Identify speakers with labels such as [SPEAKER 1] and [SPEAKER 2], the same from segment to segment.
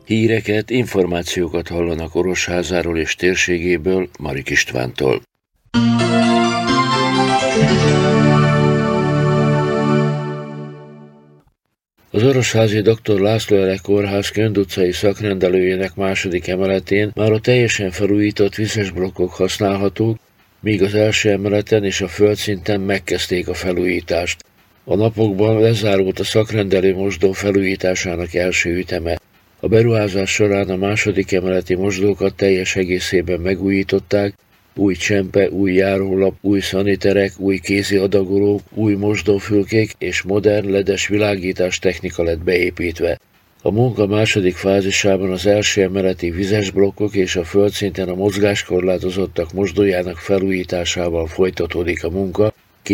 [SPEAKER 1] Híreket, információkat hallanak Orosházáról és térségéből Marik Istvántól. Az orosházi dr. László Elek kórház Könd utcai szakrendelőjének második emeletén már a teljesen felújított vizes blokkok használhatók, míg az első emeleten és a földszinten megkezdték a felújítást. A napokban lezárult a szakrendelő mosdó felújításának első üteme. A beruházás során a második emeleti mosdókat teljes egészében megújították, új csempe, új járólap, új szaniterek, új kézi adagolók, új mosdófülkék és modern ledes világítás technika lett beépítve. A munka második fázisában az első emeleti vizes blokkok és a földszinten a mozgáskorlátozottak mosdójának felújításával folytatódik a munka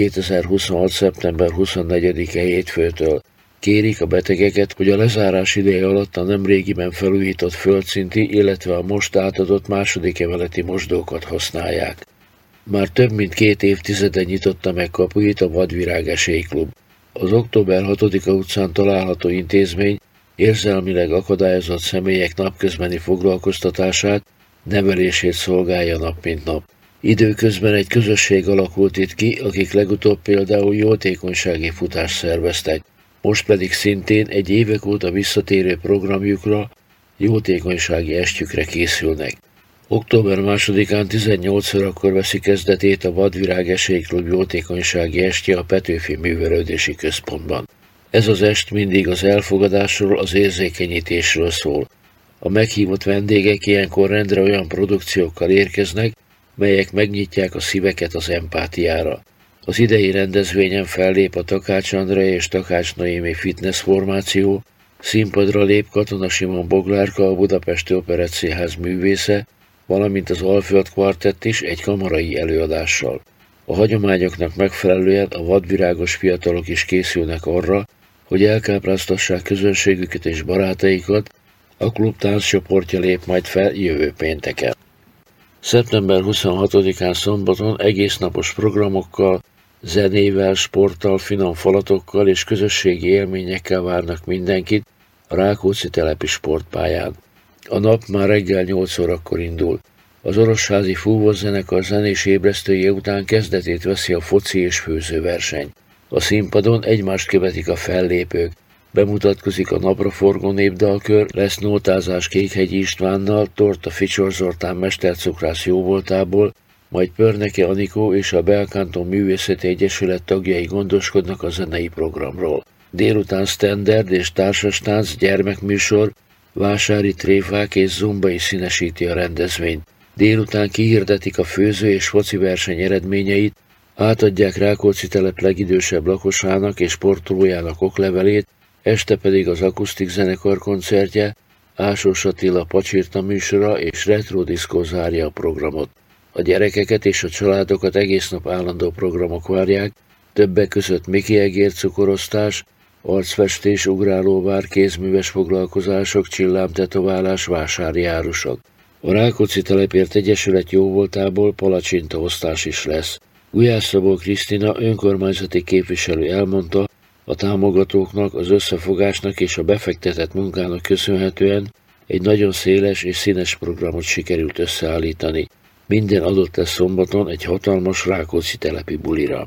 [SPEAKER 1] 2026. szeptember 24-e hétfőtől. Kérik a betegeket, hogy a lezárás ideje alatt a nemrégiben felújított földszinti, illetve a most átadott második emeleti mosdókat használják. Már több mint 2 évtizede nyitotta meg kapuit a Vadvirág Esélyklub. Az október 6-a utcán található intézmény érzelmileg akadályozott személyek napközbeni foglalkoztatását, nevelését szolgálja nap mint nap. Időközben egy közösség alakult itt ki, akik legutóbb például jótékonysági futást szerveztek. Most pedig szintén egy évek óta visszatérő programjukra, jótékonysági estjükre készülnek. Október 2-án 18 órakor veszi kezdetét a Vadvirág Esélyklub jótékonysági estje a Petőfi Művelődési Központban. Ez az est mindig az elfogadásról, az érzékenyítésről szól. A meghívott vendégek ilyenkor rendre olyan produkciókkal érkeznek, melyek megnyitják a szíveket az empátiára. Az idei rendezvényen fellép a Takács Andrea és Takács Noémi fitness formáció, színpadra lép Katona Simon Boglárka, a Budapesti Operettszínház művésze, valamint az Alföld Kvartett is egy kamarai előadással. A hagyományoknak megfelelően a vadvirágos fiatalok is készülnek arra, hogy elkápráztassák közönségüket és barátaikat, a klub tánccsoportja lép majd fel jövő pénteken. Szeptember 26-án szombaton egésznapos programokkal, zenével, sporttal, finom falatokkal és közösségi élményekkel várnak mindenkit a Rákóczi telepi sportpályán. A nap már reggel 8 órakor indul. Az orosházi fúvózenekar zenés ébresztője után kezdetét veszi a foci és főzőverseny. A színpadon egymást követik a fellépők. Bemutatkozik a napraforgó népdalkör, lesz nótázás Kékhegyi Istvánnal, Torta Ficsor Zoltán mestercukrász jóvoltából, majd Pörneke Anikó és a Belkanton Művészeti Egyesület tagjai gondoskodnak a zenei programról. Délután standard és társastánc, gyermekműsor, vásári tréfák és zumba is színesíti a rendezvényt. Délután kihirdetik a főző és foci verseny eredményeit, átadják Rákóczi telep legidősebb lakosának és sportolójának oklevelét, este pedig az akusztik zenekar koncertje, Ásós Attila Pacsirta műsora és retro diszkó zárja a programot. A gyerekeket és a családokat egész nap állandó programok várják, többek között Miki Egér cukorosztás, arcfestés, ugrálóvár, kézműves foglalkozások, csillámtetoválás, vásári árusok. A Rákóczi Telepért Egyesület jóvoltából palacsintaosztás is lesz. Gulyás Szabó Krisztina önkormányzati képviselő elmondta, a támogatóknak, az összefogásnak és a befektetett munkának köszönhetően egy nagyon széles és színes programot sikerült összeállítani. Minden adott lesz szombaton egy hatalmas Rákóczi telepi bulira.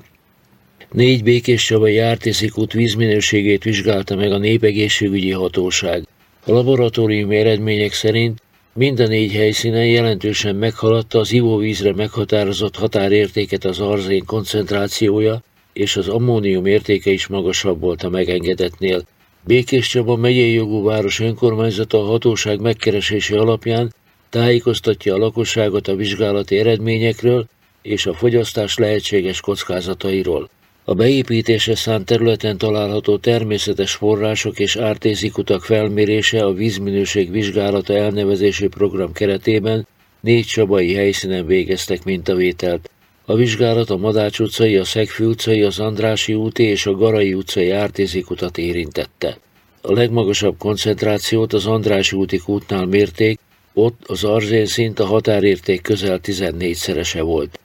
[SPEAKER 1] 4 Békéscsabai Ártészi kút vízminőségét vizsgálta meg a Népegészségügyi Hatóság. A laboratóriumi eredmények szerint mind a 4 helyszínen jelentősen meghaladta az ivóvízre meghatározott határértéket az arzén koncentrációja, és az ammónium értéke is magasabb volt a megengedetnél. Békéscsaba megyei jogú város önkormányzata a hatóság megkeresése alapján tájékoztatja a lakosságot a vizsgálati eredményekről és a fogyasztás lehetséges kockázatairól. A beépítésre szánt területen található természetes források és ártézikutak felmérése a vízminőség vizsgálata elnevezésű program keretében 4 csabai helyszínen végeztek mintavételt. A vizsgálat a Madács utcai, a Szegfű utcai, az Andrássy úti és a Garai utcai ártézikutat érintette. A legmagasabb koncentrációt az Andrássy úti kútnál mérték, ott az arzénszint a határérték közel 14-szerese volt.